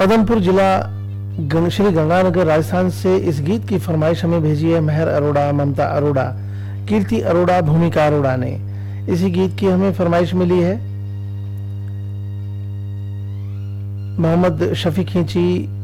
पदमपुर जिला श्री गंगानगर राजस्थान से इस गीत की फरमाइश हमें भेजी है मेहर अरोड़ा, ममता अरोड़ा, कीर्ति अरोड़ा, भूमिका अरोड़ा ने। इसी गीत की हमें फरमाइश मिली है मोहम्मद शफी खींची,